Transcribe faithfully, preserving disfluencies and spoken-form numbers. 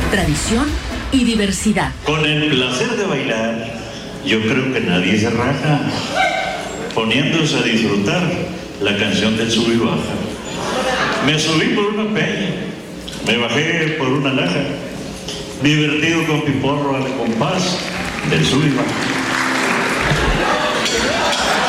tradición y diversidad. Con el placer de bailar, yo creo que nadie se raja, poniéndose a disfrutar la canción del sub y baja. Me subí por una peña, me bajé por una laja, divertido con piporro al compás del sub y baja.